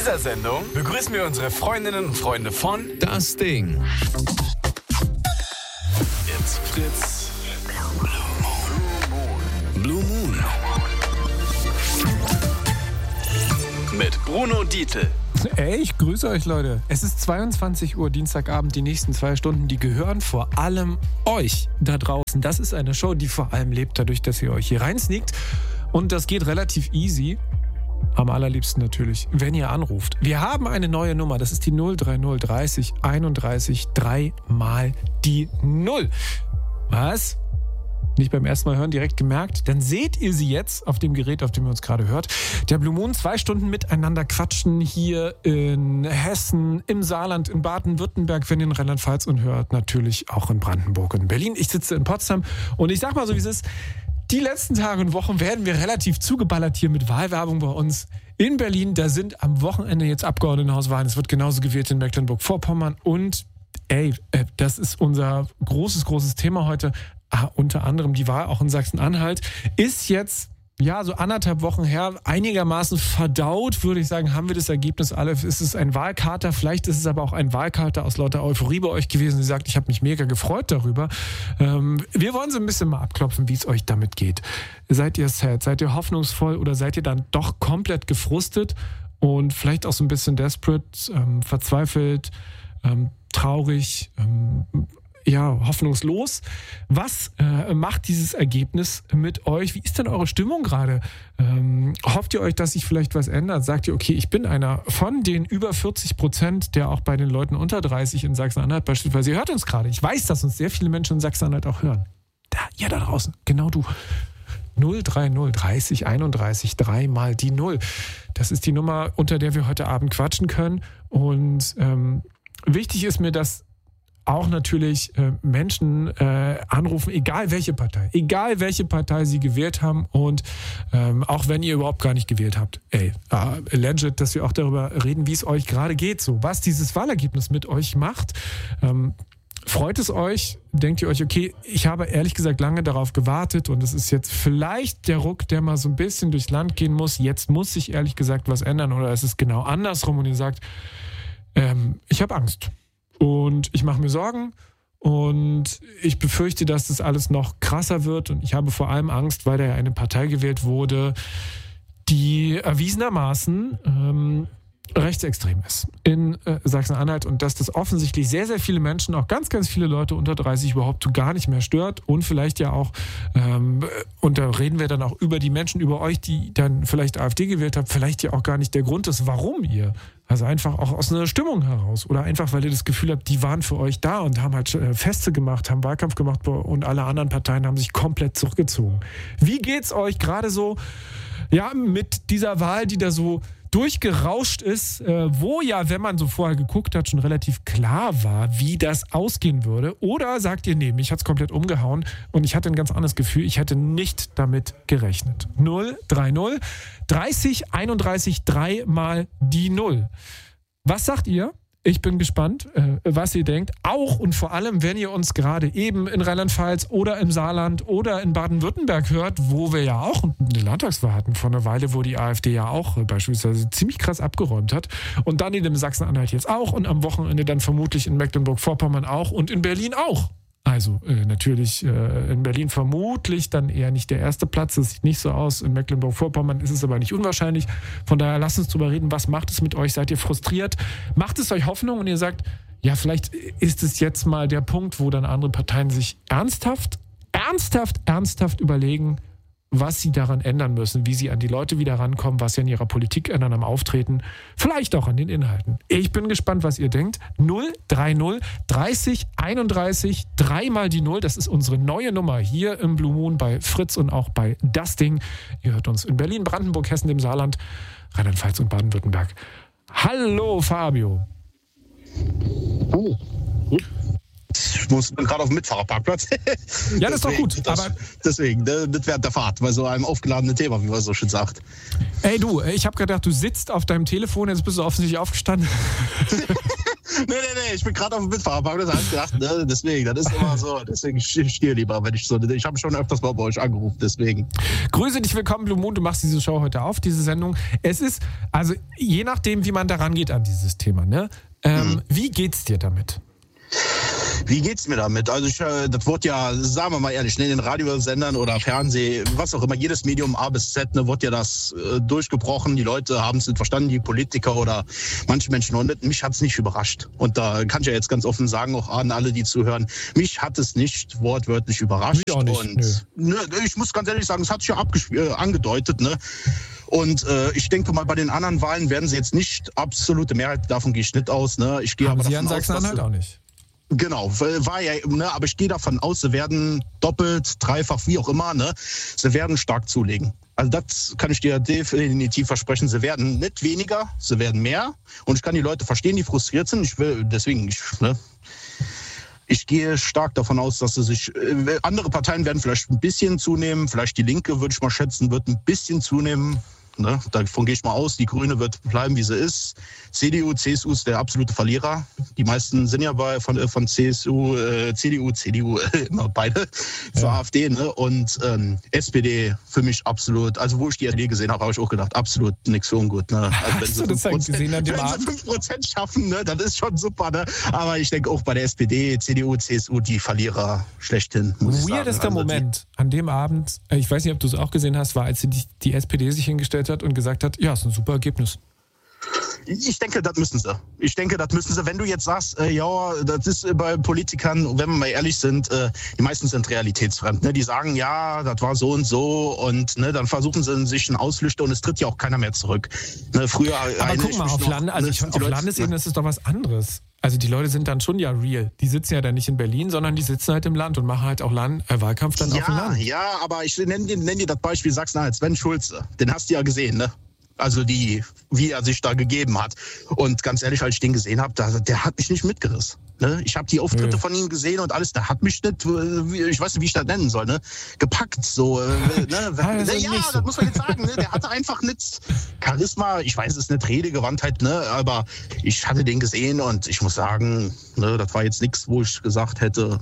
dieser Sendung begrüßen wir unsere Freundinnen und Freunde von Das Ding. It's Fritz Blue Moon mit Bruno Dietl. Ey, ich grüße euch, Leute. Es ist 22 Uhr, Dienstagabend. Die nächsten 2 Stunden, die gehören vor allem euch da draußen. Das ist eine Show, die vor allem lebt dadurch, dass ihr euch hier reinsneakt. Und das geht relativ easy. Am allerliebsten natürlich, wenn ihr anruft. Wir haben eine neue Nummer. Das ist die 030 30 31 3 mal die 0. Was? Nicht beim ersten Mal hören direkt gemerkt, dann seht ihr sie jetzt auf dem Gerät, auf dem ihr uns gerade hört. Der Blue Moon, 2 Stunden miteinander quatschen hier in Hessen, im Saarland, in Baden-Württemberg, wenn ihr in Rheinland-Pfalz und hört, natürlich auch in Brandenburg und in Berlin. Ich sitze in Potsdam und ich sag mal so, wie es ist, die letzten Tage und Wochen werden wir relativ zugeballert hier mit Wahlwerbung bei uns. In Berlin, da sind am Wochenende jetzt Abgeordnetenhauswahlen. Es wird genauso gewählt in Mecklenburg-Vorpommern und das ist unser großes Thema heute. Unter anderem die Wahl auch in Sachsen-Anhalt ist jetzt, so 1,5 Wochen her, einigermaßen verdaut, würde ich sagen, haben wir das Ergebnis alle. Ist es ein Wahlkater? Vielleicht ist es aber auch ein Wahlkater aus lauter Euphorie bei euch gewesen. Sie sagt, ich habe mich mega gefreut darüber. Wir wollen so ein bisschen mal abklopfen, wie es euch damit geht. Seid ihr sad? Seid ihr hoffnungsvoll oder seid ihr dann doch komplett gefrustet und vielleicht auch so ein bisschen desperate, verzweifelt, traurig, hoffnungslos. Was macht dieses Ergebnis mit euch? Wie ist denn eure Stimmung gerade? Hofft ihr euch, dass sich vielleicht was ändert? Sagt ihr, okay, ich bin einer von den über 40%, der auch bei den Leuten unter 30 in Sachsen-Anhalt beispielsweise, ihr hört uns gerade. Ich weiß, dass uns sehr viele Menschen in Sachsen-Anhalt auch hören. Da draußen, genau du. 030 30 31 3 mal die 0. Das ist die Nummer, unter der wir heute Abend quatschen können. Und wichtig ist mir, dass auch natürlich Menschen anrufen, egal welche Partei sie gewählt haben und auch wenn ihr überhaupt gar nicht gewählt habt. Legit, dass wir auch darüber reden, wie es euch gerade geht, so was dieses Wahlergebnis mit euch macht. Freut es euch? Denkt ihr euch, okay, ich habe ehrlich gesagt lange darauf gewartet und es ist jetzt vielleicht der Ruck, der mal so ein bisschen durchs Land gehen muss. Jetzt muss sich ehrlich gesagt was ändern oder es ist genau andersrum und ihr sagt, ich habe Angst. Und ich mache mir Sorgen und ich befürchte, dass das alles noch krasser wird. Und ich habe vor allem Angst, weil da ja eine Partei gewählt wurde, die erwiesenermaßen rechtsextrem ist in Sachsen-Anhalt. Und dass das offensichtlich sehr, sehr viele Menschen, auch ganz, ganz viele Leute unter 30 überhaupt so gar nicht mehr stört. Und vielleicht ja auch, und da reden wir dann auch über die Menschen, über euch, die dann vielleicht AfD gewählt habt, vielleicht ja auch gar nicht der Grund ist, warum ihr. Also einfach auch aus einer Stimmung heraus oder einfach, weil ihr das Gefühl habt, die waren für euch da und haben halt Feste gemacht, haben Wahlkampf gemacht und alle anderen Parteien haben sich komplett zurückgezogen. Wie geht's euch gerade so, mit dieser Wahl, die da so durchgerauscht ist, wo ja, wenn man so vorher geguckt hat, schon relativ klar war, wie das ausgehen würde? Oder sagt ihr, nee, mich hat's komplett umgehauen und ich hatte ein ganz anderes Gefühl, ich hätte nicht damit gerechnet. 030 30 31 3 mal die 0. Was sagt ihr? Ich bin gespannt, was ihr denkt. Auch und vor allem, wenn ihr uns gerade eben in Rheinland-Pfalz oder im Saarland oder in Baden-Württemberg hört, wo wir ja auch eine Landtagswahl hatten vor einer Weile, wo die AfD ja auch beispielsweise ziemlich krass abgeräumt hat. Und dann in dem Sachsen-Anhalt jetzt auch und am Wochenende dann vermutlich in Mecklenburg-Vorpommern auch und in Berlin auch. Also natürlich in Berlin vermutlich dann eher nicht der erste Platz. Das sieht nicht so aus. In Mecklenburg-Vorpommern ist es aber nicht unwahrscheinlich. Von daher lasst uns drüber reden. Was macht es mit euch? Seid ihr frustriert? Macht es euch Hoffnung und ihr sagt, ja, vielleicht ist es jetzt mal der Punkt, wo dann andere Parteien sich ernsthaft überlegen, was sie daran ändern müssen, wie sie an die Leute wieder rankommen, was sie an ihrer Politik ändern, am Auftreten, vielleicht auch an den Inhalten. Ich bin gespannt, was ihr denkt. 030 30 31 3 mal die 0, das ist unsere neue Nummer hier im Blue Moon bei Fritz und auch bei Das Ding. Ihr hört uns in Berlin, Brandenburg, Hessen, dem Saarland, Rheinland-Pfalz und Baden-Württemberg. Hallo Fabio. Oh. Ich bin gerade auf dem Mitfahrerparkplatz. Ja, das ist doch gut. Deswegen, nicht während der Fahrt, bei so einem aufgeladenen Thema, wie man so schön sagt. Ey du, ich habe gedacht, du sitzt auf deinem Telefon, jetzt bist du offensichtlich aufgestanden. Nee, ich bin gerade auf dem Mitfahrerpark, das habe ich gedacht, ne? Deswegen, das ist immer so, deswegen stehe lieber, wenn ich habe schon öfters mal bei euch angerufen, deswegen. Grüße dich, willkommen Blue Moon, du machst diese Show heute auf, diese Sendung. Es ist, also je nachdem, wie man da rangeht an dieses Thema, ne? Wie geht's dir damit? Wie geht's mir damit? Also das wird ja, sagen wir mal ehrlich, in den Radiosendern oder Fernsehen, was auch immer, jedes Medium A bis Z, wird ja das durchgebrochen. Die Leute haben es nicht verstanden, die Politiker oder manche Menschen. Und mich hat's nicht überrascht. Und da kann ich ja jetzt ganz offen sagen, auch an alle, die zuhören, mich hat es nicht wortwörtlich überrascht. Mich auch nicht, und ich muss ganz ehrlich sagen, es hat sich ja angedeutet, ne? Und ich denke mal, bei den anderen Wahlen werden sie jetzt nicht absolute Mehrheit, davon gehe ich nicht aus. Ne? Ich gehe haben aber sie davon in Sachsen-Anhalt auch nicht. Genau, war ja, ne, aber ich gehe davon aus, sie werden doppelt, dreifach, wie auch immer, ne, sie werden stark zulegen. Also das kann ich dir definitiv versprechen. Sie werden nicht weniger, sie werden mehr. Und ich kann die Leute verstehen, die frustriert sind. Ich gehe stark davon aus, dass andere Parteien werden vielleicht ein bisschen zunehmen. Vielleicht die Linke, würde ich mal schätzen, wird ein bisschen zunehmen. Ne? Davon gehe ich mal aus. Die Grüne wird bleiben, wie sie ist. CDU, CSU ist der absolute Verlierer. Die meisten sind ja von CSU, CDU, immer beide zur AfD. Ne? Und SPD für mich absolut. Also wo ich die AfD gesehen habe ich auch gedacht, absolut nichts für ungut. Ne? Also Hast du das dann gesehen an dem Abend? Wenn sie 5% schaffen, ne? Das ist schon super. Ne? Aber ich denke auch bei der SPD, CDU, CSU, die Verlierer schlechthin. Weirdester Moment an dem Abend, ich weiß nicht, ob du es auch gesehen hast, war, als die SPD sich hingestellt hat und gesagt hat, ja, ist ein super Ergebnis. Ich denke, das müssen sie. Wenn du jetzt sagst, das ist bei Politikern, wenn wir mal ehrlich sind, die meisten sind realitätsfremd. Ne? Die sagen, ja, das war so und so und ne, dann versuchen sie sich einen Auslüchter und es tritt ja auch keiner mehr zurück. Ne, früher. Aber guck mal, auf Landesebene ist es doch was anderes. Also die Leute sind dann schon ja real. Die sitzen ja dann nicht in Berlin, sondern die sitzen halt im Land und machen halt auch Wahlkampf dann auf dem Land. Ja, aber ich nenn dir das Beispiel Sachsen-Anhalt, Sven Schulze. Den hast du ja gesehen, ne? Also wie er sich da gegeben hat. Und ganz ehrlich, als ich den gesehen habe, der hat mich nicht mitgerissen. Ne? Ich habe die Auftritte von ihm gesehen und alles, der hat mich nicht, ich weiß nicht, wie ich das nennen soll, ne? Gepackt. So, ne? Das muss man jetzt sagen. Ne? Der hatte einfach nicht Charisma, ich weiß es nicht, Redegewandtheit, ne? Aber ich hatte den gesehen und ich muss sagen, ne, das war jetzt nichts, wo ich gesagt hätte,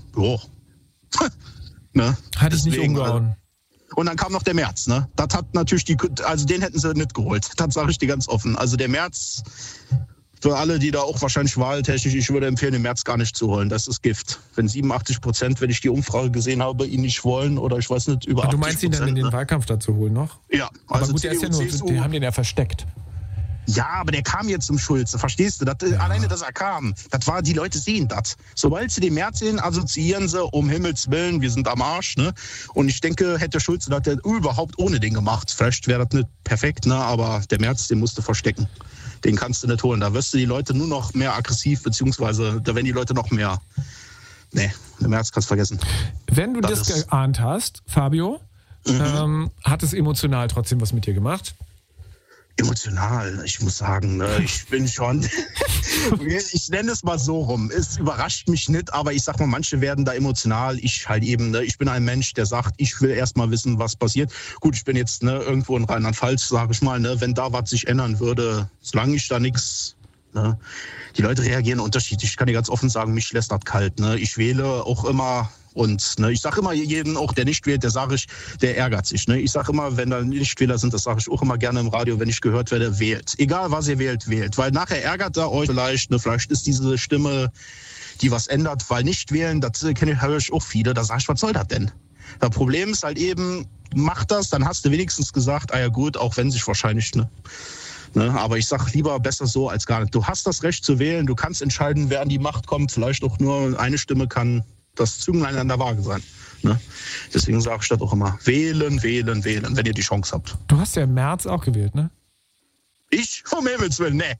ne? Hatte ich nicht umgehauen. Und dann kam noch der Merz, ne? Das hat natürlich also den hätten sie nicht geholt. Das sage ich dir ganz offen. Also der Merz, für alle, die da auch wahrscheinlich wahltechnisch, ich würde empfehlen, den Merz gar nicht zu holen. Das ist Gift. Wenn 87%, wenn ich die Umfrage gesehen habe, ihn nicht wollen oder ich weiß nicht, über 80%. Du meinst ihn dann in den Wahlkampf dazu holen noch? Ja. Also aber gut, der ist ja nur, die haben den ja versteckt. Ja, aber der kam jetzt zum Schulze, verstehst du? Alleine, dass er kam, die Leute sehen das. Sobald sie den Merz sehen, assoziieren sie, um Himmels Willen, wir sind am Arsch. Ne? Und ich denke, hätte Schulze das überhaupt ohne den gemacht. Vielleicht wäre das nicht perfekt, ne? Aber der Merz, den musst du verstecken. Den kannst du nicht holen. Da wirst du die Leute nur noch mehr aggressiv, beziehungsweise da werden die Leute noch mehr... Nee, der Merz kannst du vergessen. Wenn du das geahnt hast, Fabio, hat es emotional trotzdem was mit dir gemacht? Emotional, ich muss sagen, ne, ich bin schon, ich nenne es mal so rum, es überrascht mich nicht, aber ich sag mal, manche werden da emotional, ich halt eben, ne, ich bin ein Mensch, der sagt, ich will erst mal wissen, was passiert. Gut, ich bin jetzt irgendwo in Rheinland-Pfalz, sage ich mal, ne, wenn da was sich ändern würde, solange ich da nichts, ne, die Leute reagieren unterschiedlich, ich kann dir ganz offen sagen, mich lässt das kalt, ne, ich wähle auch immer. Und ne, ich sage immer jedem, auch der nicht wählt, der ärgert sich. Ne? Ich sage immer, wenn da Nichtwähler sind, das sage ich auch immer gerne im Radio, wenn ich gehört werde, wählt. Egal, was ihr wählt, wählt. Weil nachher ärgert er euch vielleicht. Ne? Vielleicht ist diese Stimme, die was ändert, weil nicht wählen, das höre ich auch viele. Da sage ich, was soll das denn? Das Problem ist halt eben, mach das, dann hast du wenigstens gesagt, ja gut, auch wenn sich wahrscheinlich... Ne, aber ich sag lieber besser so als gar nicht. Du hast das Recht zu wählen, du kannst entscheiden, wer an die Macht kommt. Vielleicht auch nur eine Stimme kann das Zünglein an der Waage sein. Ne? Deswegen sage ich das auch immer. Wählen, wählen, wählen, wenn ihr die Chance habt. Du hast ja im März auch gewählt, ne? Ich? Um Himmels Willen, ne.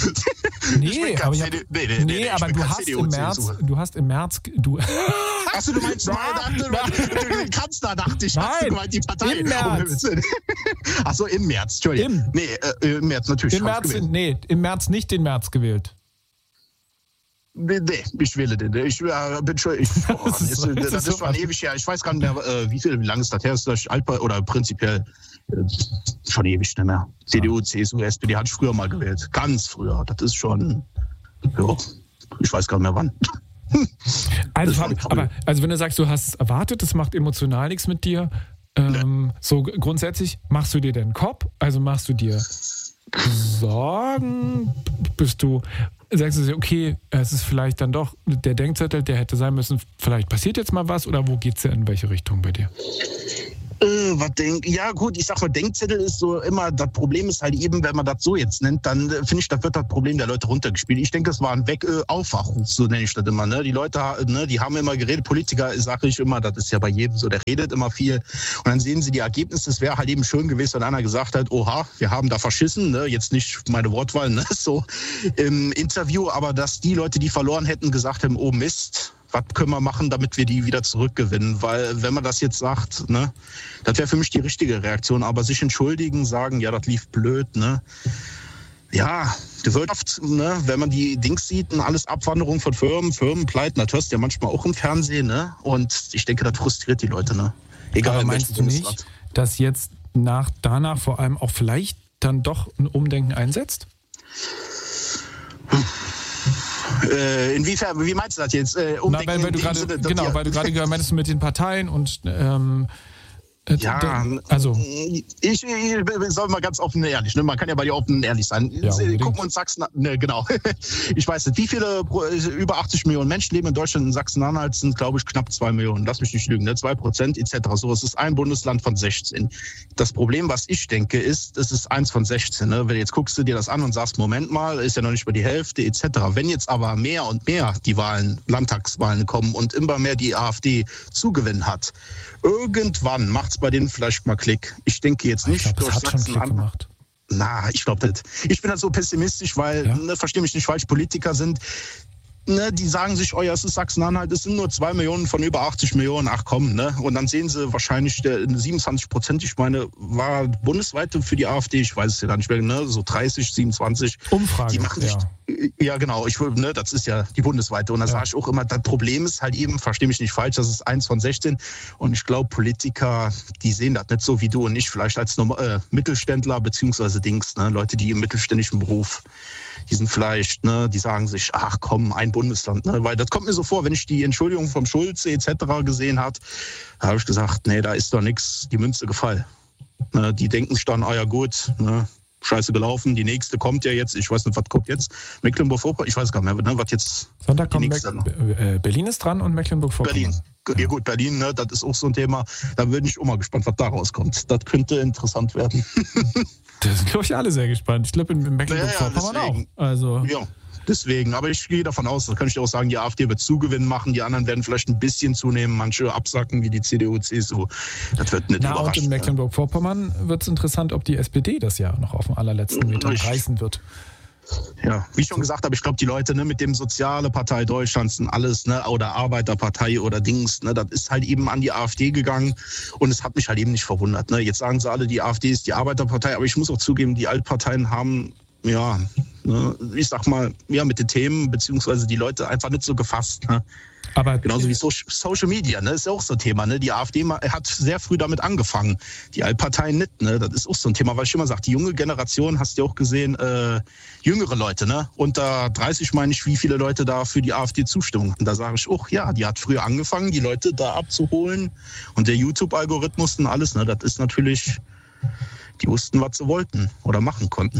Aber du hast im März... Achso, du meinst den Kanzler, dachte ich. Nein, hast du gemeint, die Partei? Im März. Achso, im März, Entschuldigung. Im März natürlich. Im März nicht den März gewählt. Nee, ich wähle den. Ich bin schon. Das ist schon ewig her. Ich weiß gar nicht mehr, wie lange es das her ist. Oder prinzipiell schon ewig nicht mehr. CDU, CSU, SPD hatte ich früher mal gewählt. Ganz früher. Das ist schon. Ja, Ich weiß gar nicht mehr wann. Also wenn du sagst, du hast es erwartet, das macht emotional nichts mit dir, so grundsätzlich, machst du dir den Kopf? Also machst du dir Sorgen? Sagst du dir, okay, es ist vielleicht dann doch der Denkzettel, der hätte sein müssen, vielleicht passiert jetzt mal was, oder wo geht's ja in welche Richtung bei dir? Ja gut, ich sag mal, Denkzettel ist so immer, das Problem ist halt eben, wenn man das so jetzt nennt, dann finde ich, das wird das Problem der Leute runtergespielt. Ich denke, es war ein Aufwachruf, so nenne ich das immer. Ne? Die Leute, die haben immer geredet, Politiker, sage ich immer, das ist ja bei jedem so, der redet immer viel. Und dann sehen sie die Ergebnisse, es wäre halt eben schön gewesen, wenn einer gesagt hat, oha, wir haben da verschissen, ne? Jetzt nicht meine Wortwahl, ne? So im Interview, aber dass die Leute, die verloren hätten, gesagt haben, oh Mist, was können wir machen, damit wir die wieder zurückgewinnen? Weil wenn man das jetzt sagt, ne, das wäre für mich die richtige Reaktion. Aber sich entschuldigen, sagen, ja, das lief blöd, ne? Ja, die Wirtschaft, ne, wenn man die Dings sieht, alles Abwanderung von Firmenpleiten, das hörst du ja manchmal auch im Fernsehen, ne? Und ich denke, das frustriert die Leute, ne? Egal. Aber meinst du nicht, dass jetzt danach vor allem auch vielleicht dann doch ein Umdenken einsetzt? Inwiefern, wie meinst du das jetzt? Weil du gerade meinst mit den Parteien und also ich soll mal ganz offen und ehrlich, ne? Man kann ja bei dir offen und ehrlich sein. Ja, gucken wir uns Sachsen, ne, genau. Ich weiß nicht, wie viele, über 80 Millionen Menschen leben in Deutschland. In Sachsen-Anhalt sind, glaube ich, knapp 2 Millionen. Lass mich nicht lügen, ne? 2% etc. So, es ist ein Bundesland von 16. Das Problem, was ich denke, ist, es ist 1 von 16. Ne? Wenn jetzt guckst du dir das an und sagst, Moment mal, ist ja noch nicht mal die Hälfte etc. Wenn jetzt aber mehr und mehr die Landtagswahlen kommen und immer mehr die AfD Zugewinn hat, irgendwann macht es bei denen vielleicht mal Klick. Ich denke jetzt nicht durch Sachsen gemacht. Na, ich glaube nicht. Ich bin halt so pessimistisch, weil, verstehe mich nicht falsch, Politiker sind, ne, die sagen sich, oh ja, es ist Sachsen-Anhalt, es sind nur 2 Millionen von über 80 Millionen, ach komm, ne? Und dann sehen sie wahrscheinlich 27%, ich meine, war bundesweit für die AfD, ich weiß es ja gar nicht mehr, ne? So 30, 27. Umfrage, die machen nicht, ja genau, das ist ja die bundesweite. Und da sage ich auch immer, das Problem ist halt eben, verstehe mich nicht falsch, das ist 1 von 16. Und ich glaube, Politiker, die sehen das nicht so wie du und ich, vielleicht als Mittelständler beziehungsweise Leute, die im mittelständischen Beruf, die sind vielleicht, ne, die sagen sich, ach komm, ein Bundesland. Ne? Weil das kommt mir so vor, wenn ich die Entschuldigung vom Schulze etc. gesehen habe, da habe ich gesagt, nee, da ist doch nichts, die Münze gefallen. Ne? Die denken sich dann, ah ja gut, ne, scheiße gelaufen, die nächste kommt ja jetzt, ich weiß nicht, was kommt jetzt, Mecklenburg-Vorpommern, ich weiß gar nicht mehr, ne, was jetzt... Sonntag kommt Berlin ist dran und Mecklenburg-Vorpommern. Berlin. Ja gut, Berlin, ne, das ist auch so ein Thema, da bin ich auch mal gespannt, was da rauskommt. Das könnte interessant werden. Da sind, glaube ich, alle sehr gespannt. Ich glaube, in Mecklenburg-Vorpommern auch. Also. Ja, deswegen. Aber ich gehe davon aus, da kann ich dir auch sagen, die AfD wird Zugewinn machen, die anderen werden vielleicht ein bisschen zunehmen, manche absacken, wie die CDU, CSU. Das wird nicht überraschend. Und in Mecklenburg-Vorpommern wird es interessant, ob die SPD das Jahr noch auf dem allerletzten Meter reißen wird. Ja, wie ich schon gesagt habe, ich glaube, die Leute, ne, mit dem Soziale Partei Deutschlands und alles, ne, oder Arbeiterpartei oder Dings, ne, das ist halt eben an die AfD gegangen und es hat mich halt eben nicht verwundert. Ne. Jetzt sagen sie alle, die AfD ist die Arbeiterpartei, aber ich muss auch zugeben, die Altparteien haben, ja, ne, ich sag mal, ja, mit den Themen, beziehungsweise die Leute einfach nicht so gefasst, ne. Aber genauso wie Social Media, ne, ist ja auch so ein Thema. Ne? Die AfD hat sehr früh damit angefangen, die Altparteien nicht. Ne? Das ist auch so ein Thema, weil ich immer sage, die junge Generation, hast du ja auch gesehen, jüngere Leute, ne? Unter 30 meine ich, wie viele Leute da für die AfD zustimmen. Und da sage ich auch, ja, die hat früher angefangen, die Leute da abzuholen. Und der YouTube-Algorithmus und alles, ne, das ist natürlich, die wussten, was sie wollten oder machen konnten.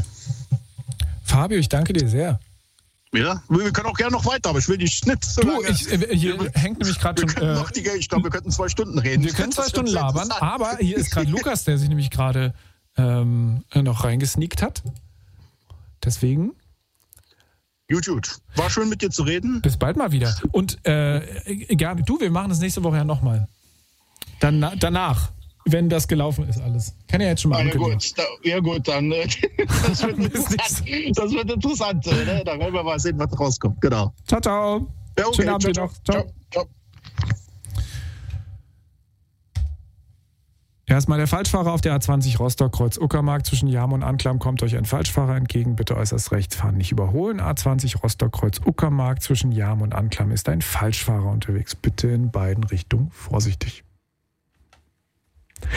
Fabio, ich danke dir sehr. Ja, wir können auch gerne noch weiter, aber ich will dich nicht so lange. Hier hängt nämlich gerade schon... ich glaube, wir könnten 2 Stunden reden. Wir können 2 Stunden labern, aber hier ist gerade Lukas, der sich nämlich gerade noch reingesneakt hat. Deswegen... Gut. War schön mit dir zu reden. Bis bald mal wieder. Und gerne, wir machen das nächste Woche ja nochmal. Danach. Wenn das gelaufen ist alles. Kann ja jetzt schon mal ankündigen. Ja gut, dann das wird interessant. Ne? Da werden wir mal sehen, was rauskommt. Genau. Ciao, ciao. Ja, okay. Schönen Abend dir noch. Ciao. Erstmal der Falschfahrer auf der A20 Rostock-Kreuz-Uckermark. Zwischen Jam und Anklam kommt euch ein Falschfahrer entgegen. Bitte äußerst rechts fahren, nicht überholen. A20 Rostock-Kreuz-Uckermark. Zwischen Jam und Anklam ist ein Falschfahrer unterwegs. Bitte in beiden Richtungen vorsichtig.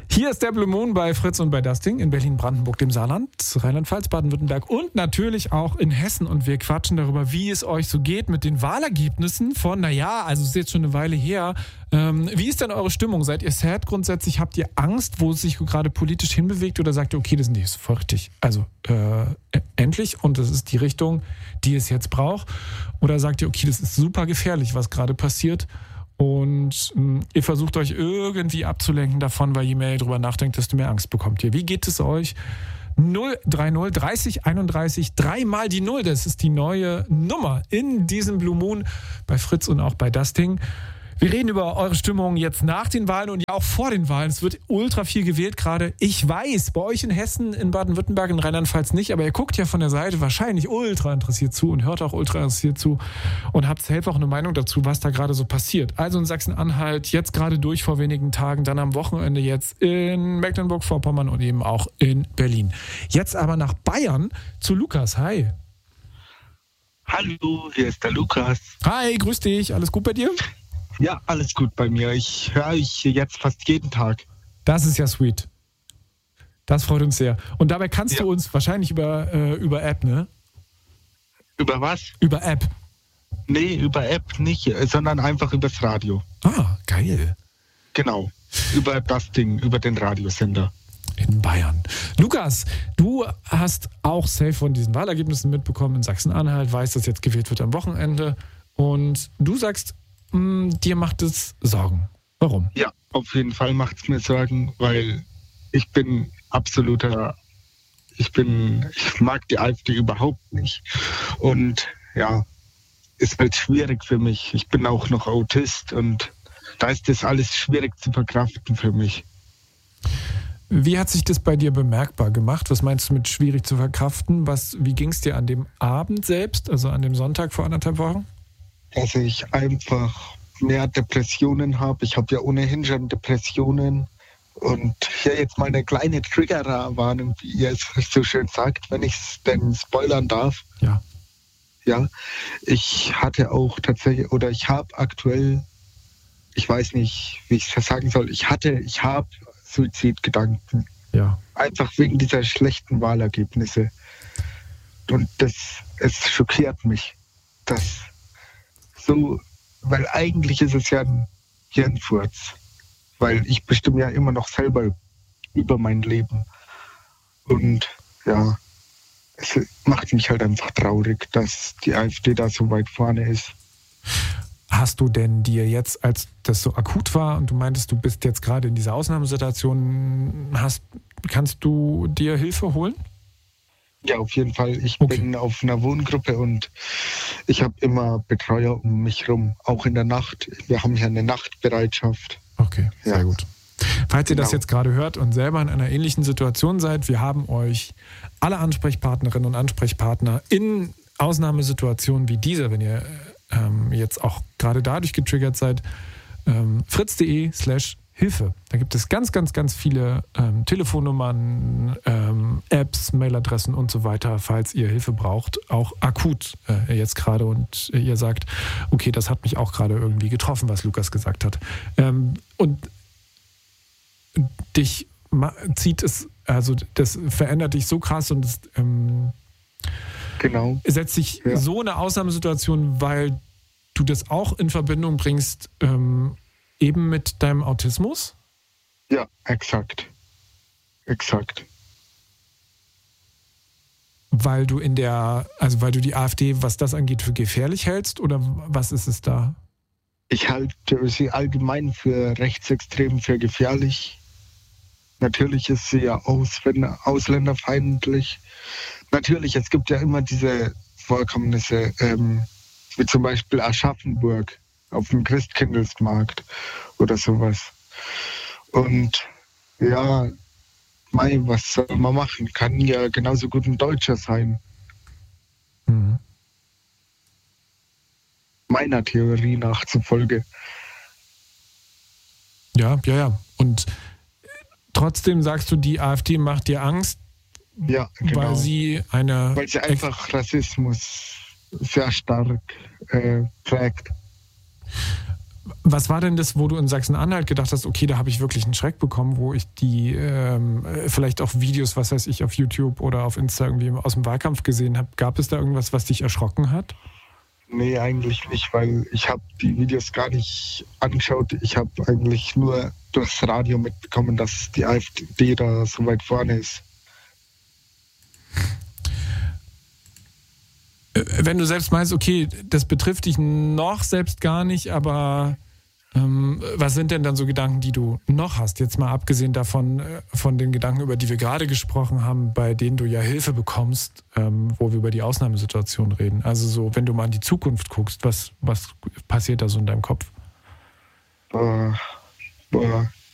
Hier ist der Blue Moon bei Fritz und bei Dustin in Berlin, Brandenburg, dem Saarland, Rheinland-Pfalz, Baden-Württemberg und natürlich auch in Hessen. Und wir quatschen darüber, wie es euch so geht mit den Wahlergebnissen von, also es ist jetzt schon eine Weile her. Wie ist denn eure Stimmung? Seid ihr sad grundsätzlich? Habt ihr Angst, wo es sich gerade politisch hinbewegt? Oder sagt ihr, okay, das ist voll richtig. Also endlich und das ist die Richtung, die es jetzt braucht. Oder sagt ihr, okay, das ist super gefährlich, was gerade passiert? Und ihr versucht euch irgendwie abzulenken davon, weil je mehr ihr drüber nachdenkt, desto mehr Angst bekommt ihr. Wie geht es euch? 030 30 31 3 mal die 0. Das ist die neue Nummer in diesem Blue Moon bei Fritz und auch bei Dustin. Wir reden über eure Stimmung jetzt nach den Wahlen und ja auch vor den Wahlen. Es wird ultra viel gewählt gerade. Ich weiß, bei euch in Hessen, in Baden-Württemberg, in Rheinland-Pfalz nicht, aber ihr guckt ja von der Seite wahrscheinlich ultra interessiert zu und hört auch ultra interessiert zu und habt selbst auch eine Meinung dazu, was da gerade so passiert. Also in Sachsen-Anhalt, jetzt gerade durch vor wenigen Tagen, dann am Wochenende jetzt in Mecklenburg-Vorpommern und eben auch in Berlin. Jetzt aber nach Bayern zu Lukas. Hi. Hallo, hier ist der Lukas. Hi, grüß dich. Alles gut bei dir? Ja, alles gut bei mir. Ich höre euch jetzt fast jeden Tag. Das ist ja sweet. Das freut uns sehr. Und dabei kannst du uns wahrscheinlich über App, ne? Über was? Über App. Nee, über App nicht, sondern einfach übers Radio. Ah, geil. Genau, über das Ding, über den Radiosender. In Bayern. Lukas, du hast auch safe von diesen Wahlergebnissen mitbekommen in Sachsen-Anhalt, weißt, dass jetzt gewählt wird am Wochenende. Und du sagst, dir macht es Sorgen. Warum? Ja, auf jeden Fall macht es mir Sorgen, weil ich mag die AfD überhaupt nicht. Und ja, es wird schwierig für mich. Ich bin auch noch Autist und da ist das alles schwierig zu verkraften für mich. Wie hat sich das bei dir bemerkbar gemacht? Was meinst du mit schwierig zu verkraften? Wie ging es dir an dem Abend selbst, also an dem Sonntag vor 1,5 Wochen? Dass ich einfach mehr Depressionen habe. Ich habe ja ohnehin schon Depressionen. Und hier jetzt mal eine kleine Triggerwarnung, wie ihr es so schön sagt, wenn ich es denn spoilern darf. Ja. Ja, ich hatte auch tatsächlich, oder ich habe aktuell, ich weiß nicht, wie ich es sagen soll, ich habe Suizidgedanken. Ja. Einfach wegen dieser schlechten Wahlergebnisse. Und es schockiert mich, dass so, weil eigentlich ist es ja ein Hirnfurz, weil ich bestimme ja immer noch selber über mein Leben. Und ja, es macht mich halt einfach traurig, dass die AfD da so weit vorne ist. Hast du denn dir jetzt, als das so akut war und du meintest, du bist jetzt gerade in dieser Ausnahmesituation, kannst du dir Hilfe holen? Ja, auf jeden Fall. Ich bin auf einer Wohngruppe und ich habe immer Betreuer um mich rum, auch in der Nacht. Wir haben hier eine Nachtbereitschaft. Okay, sehr gut. Falls ihr das Genau. jetzt gerade hört und selber in einer ähnlichen Situation seid, wir haben euch alle Ansprechpartnerinnen und Ansprechpartner in Ausnahmesituationen wie dieser, wenn ihr jetzt auch gerade dadurch getriggert seid, fritz.de/Hilfe. Da gibt es ganz, ganz, ganz viele Telefonnummern, Apps, Mailadressen und so weiter, falls ihr Hilfe braucht, auch akut jetzt gerade und ihr sagt, okay, das hat mich auch gerade irgendwie getroffen, was Lukas gesagt hat. Und dich zieht es, also das verändert dich so krass und es Genau. setzt sich so eine Ausnahmesituation, weil du das auch in Verbindung bringst, eben mit deinem Autismus? Ja, exakt. Exakt. Weil du weil du die AfD, was das angeht, für gefährlich hältst oder was ist es da? Ich halte sie allgemein für rechtsextrem, für gefährlich. Natürlich ist sie ja ausländerfeindlich. Natürlich, es gibt ja immer diese Vorkommnisse, wie zum Beispiel Aschaffenburg auf dem Christkindlesmarkt oder sowas. Und ja, was soll man machen? Kann ja genauso gut ein Deutscher sein. Mhm. Meiner Theorie nach zufolge. Ja. Und trotzdem sagst du, die AfD macht dir Angst, Ja, genau. weil sie einfach Rassismus sehr stark prägt. Was war denn das, wo du in Sachsen-Anhalt gedacht hast, okay, da habe ich wirklich einen Schreck bekommen, wo ich die vielleicht auch Videos, was weiß ich, auf YouTube oder auf Insta irgendwie aus dem Wahlkampf gesehen habe? Gab es da irgendwas, was dich erschrocken hat? Nee, eigentlich nicht, weil ich habe die Videos gar nicht angeschaut. Ich habe eigentlich nur durchs Radio mitbekommen, dass die AfD da so weit vorne ist. Wenn du selbst meinst, okay, das betrifft dich noch selbst gar nicht, aber was sind denn dann so Gedanken, die du noch hast? Jetzt mal abgesehen davon, von den Gedanken, über die wir gerade gesprochen haben, bei denen du ja Hilfe bekommst, wo wir über die Ausnahmesituation reden. Also so, wenn du mal in die Zukunft guckst, was passiert da so in deinem Kopf?